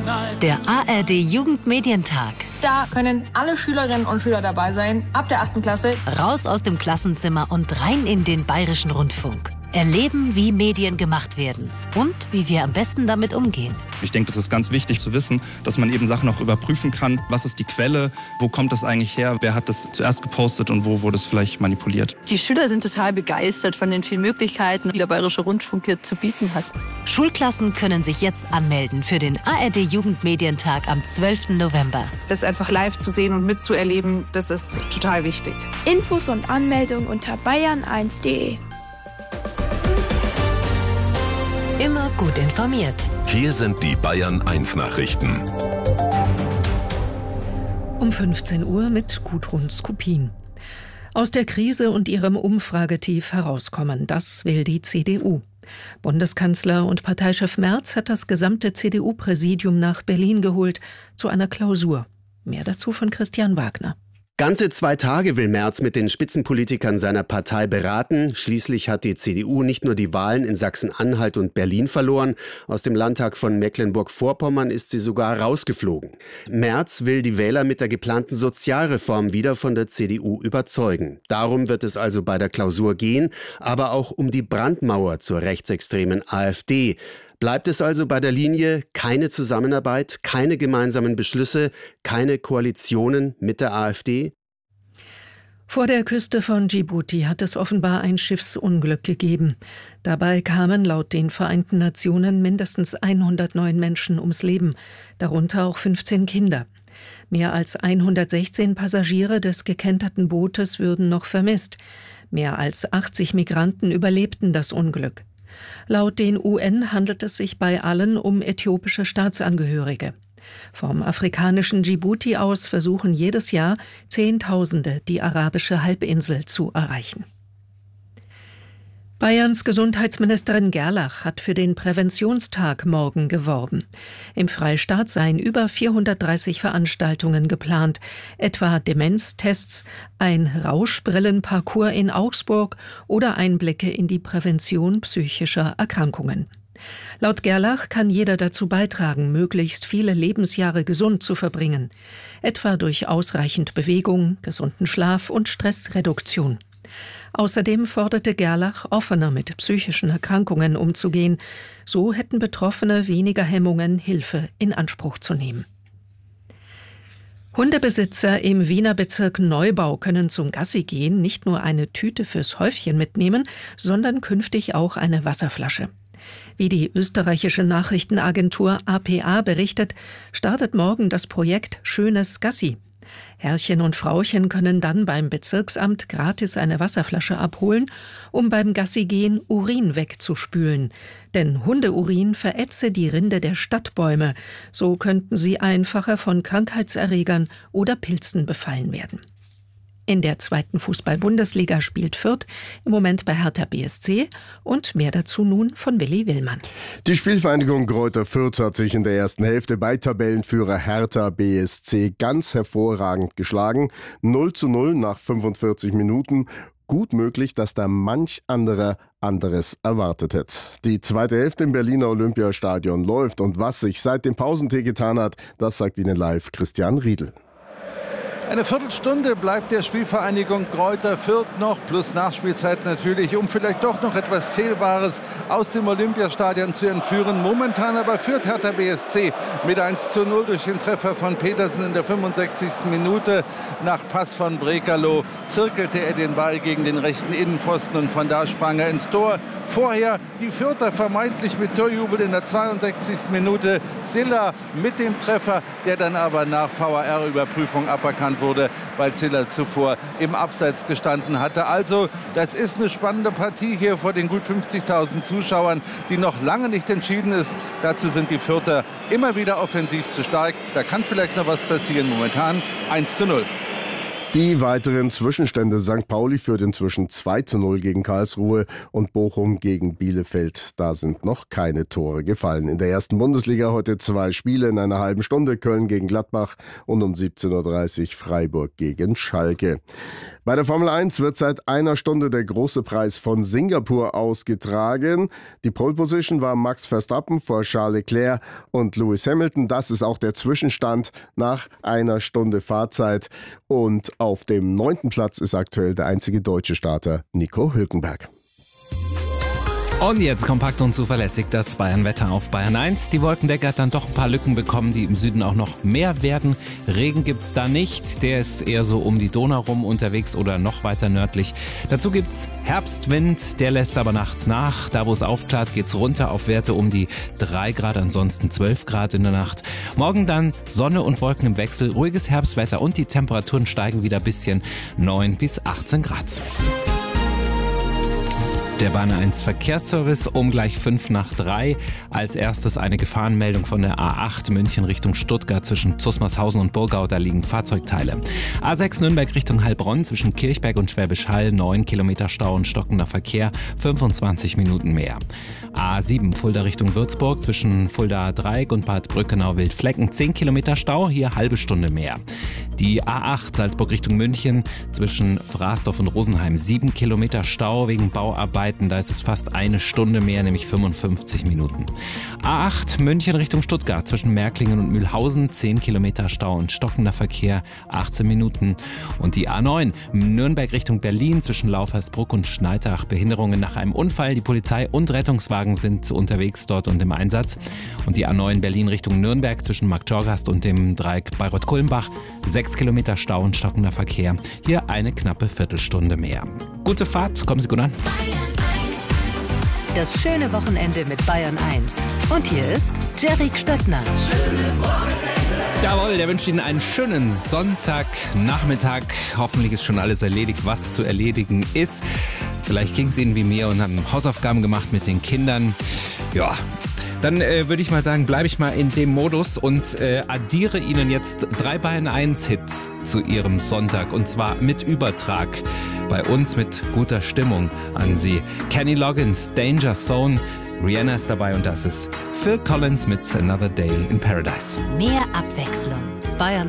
Der ARD Jugendmedientag. Da können alle Schülerinnen und Schüler dabei sein, ab der 8. Klasse. Raus aus dem Klassenzimmer und rein in den Bayerischen Rundfunk. Erleben, wie Medien gemacht werden und wie wir am besten damit umgehen. Ich denke, das ist ganz wichtig zu wissen, dass man eben Sachen auch überprüfen kann. Was ist die Quelle? Wo kommt das eigentlich her? Wer hat das zuerst gepostet und wo wurde es vielleicht manipuliert? Die Schüler sind total begeistert von den vielen Möglichkeiten, die der Bayerische Rundfunk hier zu bieten hat. Schulklassen können sich jetzt anmelden für den ARD Jugendmedientag am 12. November. Das einfach live zu sehen und mitzuerleben, das ist total wichtig. Infos und Anmeldung unter bayern1.de. Immer gut informiert. Hier sind die Bayern 1 Nachrichten. Um 15 Uhr mit Gudrun Skupin. Aus der Krise und ihrem Umfragetief herauskommen, das will die CDU. Bundeskanzler und Parteichef Merz hat das gesamte CDU-Präsidium nach Berlin geholt zu einer Klausur. Mehr dazu von Christian Wagner. Ganze 2 Tage will Merz mit den Spitzenpolitikern seiner Partei beraten. Schließlich hat die CDU nicht nur die Wahlen in Sachsen-Anhalt und Berlin verloren. Aus dem Landtag von Mecklenburg-Vorpommern ist sie sogar rausgeflogen. Merz will die Wähler mit der geplanten Sozialreform wieder von der CDU überzeugen. Darum wird es also bei der Klausur gehen, aber auch um die Brandmauer zur rechtsextremen AfD. Bleibt es also bei der Linie keine Zusammenarbeit, keine gemeinsamen Beschlüsse, keine Koalitionen mit der AfD? Vor der Küste von Djibouti hat es offenbar ein Schiffsunglück gegeben. Dabei kamen laut den Vereinten Nationen mindestens 109 Menschen ums Leben, darunter auch 15 Kinder. Mehr als 116 Passagiere des gekenterten Bootes würden noch vermisst. Mehr als 80 Migranten überlebten das Unglück. Laut den UN handelt es sich bei allen um äthiopische Staatsangehörige. Vom afrikanischen Djibouti aus versuchen jedes Jahr Zehntausende, die arabische Halbinsel zu erreichen. Bayerns Gesundheitsministerin Gerlach hat für den Präventionstag morgen geworben. Im Freistaat seien über 430 Veranstaltungen geplant, etwa Demenztests, ein Rauschbrillenparcours in Augsburg oder Einblicke in die Prävention psychischer Erkrankungen. Laut Gerlach kann jeder dazu beitragen, möglichst viele Lebensjahre gesund zu verbringen, etwa durch ausreichend Bewegung, gesunden Schlaf und Stressreduktion. Außerdem forderte Gerlach, offener mit psychischen Erkrankungen umzugehen. So hätten Betroffene weniger Hemmungen, Hilfe in Anspruch zu nehmen. Hundebesitzer im Wiener Bezirk Neubau können zum Gassigehen nicht nur eine Tüte fürs Häufchen mitnehmen, sondern künftig auch eine Wasserflasche. Wie die österreichische Nachrichtenagentur APA berichtet, startet morgen das Projekt Schönes Gassi. Herrchen und Frauchen können dann beim Bezirksamt gratis eine Wasserflasche abholen, um beim Gassigehen Urin wegzuspülen. Denn Hundeurin verätze die Rinde der Stadtbäume. So könnten sie einfacher von Krankheitserregern oder Pilzen befallen werden. In der 2. Fußball-Bundesliga spielt Fürth im Moment bei Hertha BSC und mehr dazu nun von Willi Willmann. Die Spielvereinigung Greuther Fürth hat sich in der ersten Hälfte bei Tabellenführer Hertha BSC ganz hervorragend geschlagen. 0:0 nach 45 Minuten. Gut möglich, dass da manch anderes erwartet hätte. Die zweite Hälfte im Berliner Olympiastadion läuft und was sich seit dem Pausentee getan hat, das sagt Ihnen live Christian Riedl. Eine Viertelstunde bleibt der Spielvereinigung Greuther Fürth noch, plus Nachspielzeit natürlich, um vielleicht doch noch etwas Zählbares aus dem Olympiastadion zu entführen. Momentan aber führt Hertha BSC mit 1:0 durch den Treffer von Petersen in der 65. Minute. Nach Pass von Brekalo zirkelte er den Ball gegen den rechten Innenpfosten und von da sprang er ins Tor. Vorher die Fürther vermeintlich mit Torjubel in der 62. Minute. Silla mit dem Treffer, der dann aber nach VAR-Überprüfung aberkannt wurde, weil Ziller zuvor im Abseits gestanden hatte. Also, das ist eine spannende Partie hier vor den gut 50.000 Zuschauern, die noch lange nicht entschieden ist. Dazu sind die Fürther immer wieder offensiv zu stark. Da kann vielleicht noch was passieren. Momentan 1:0. Die weiteren Zwischenstände: St. Pauli führt inzwischen 2:0 gegen Karlsruhe und Bochum gegen Bielefeld. Da sind noch keine Tore gefallen. In der ersten Bundesliga heute 2 Spiele in einer halben Stunde. Köln gegen Gladbach und um 17:30 Uhr Freiburg gegen Schalke. Bei der Formel 1 wird seit einer Stunde der große Preis von Singapur ausgetragen. Die Pole Position war Max Verstappen vor Charles Leclerc und Lewis Hamilton. Das ist auch der Zwischenstand nach einer Stunde Fahrzeit. Und auf dem 9. Platz ist aktuell der einzige deutsche Starter Nico Hülkenberg. Und jetzt kompakt und zuverlässig das Bayern-Wetter auf Bayern 1. Die Wolkendecke hat dann doch ein paar Lücken bekommen, die im Süden auch noch mehr werden. Regen gibt's da nicht, der ist eher so um die Donau rum unterwegs oder noch weiter nördlich. Dazu gibt's Herbstwind, der lässt aber nachts nach. Da wo es aufklart, geht's runter auf Werte um die 3 Grad, ansonsten 12 Grad in der Nacht. Morgen dann Sonne und Wolken im Wechsel, ruhiges Herbstwetter und die Temperaturen steigen wieder ein bisschen, 9 bis 18 Grad. Der Bahn 1 Verkehrsservice um gleich 2:55. Als erstes eine Gefahrenmeldung von der A8 München Richtung Stuttgart zwischen Zusmarshausen und Burgau, da liegen Fahrzeugteile. A6 Nürnberg Richtung Heilbronn zwischen Kirchberg und Schwäbisch Hall, 9 Kilometer Stau und stockender Verkehr, 25 Minuten mehr. A7 Fulda Richtung Würzburg zwischen Fulda Dreieck und Bad Brückenau-Wildflecken, 10 Kilometer Stau, hier halbe Stunde mehr. Die A8 Salzburg Richtung München zwischen Frasdorf und Rosenheim, 7 Kilometer Stau wegen Bauarbeiten. Da ist es fast eine Stunde mehr, nämlich 55 Minuten. A8 München Richtung Stuttgart zwischen Märklingen und Mühlhausen, 10 Kilometer Stau und stockender Verkehr, 18 Minuten. Und die A9 Nürnberg Richtung Berlin zwischen Laufhersbruck und Schneitach, Behinderungen nach einem Unfall. Die Polizei und Rettungswagen sind unterwegs dort und im Einsatz. Und die A9 Berlin Richtung Nürnberg zwischen Marktjorgast und dem Dreieck Bayreuth-Kulmbach, 6 Kilometer Stau und stockender Verkehr. Hier eine knappe Viertelstunde mehr. Gute Fahrt, kommen Sie gut an. Das schöne Wochenende mit Bayern 1. Und hier ist Jerry Stöckner. Jawohl, der wünscht Ihnen einen schönen Sonntagnachmittag. Hoffentlich ist schon alles erledigt, was zu erledigen ist. Vielleicht ging es Ihnen wie mir und haben Hausaufgaben gemacht mit den Kindern. Ja, dann würde ich mal sagen, bleibe ich mal in dem Modus und addiere Ihnen jetzt 3 Bayern 1 Hits zu Ihrem Sonntag. Und zwar mit Übertrag. Bei uns mit guter Stimmung an Sie. Kenny Loggins, Danger Zone, Rihanna ist dabei und das ist Phil Collins mit Another Day in Paradise. Mehr Abwechslung. Bayern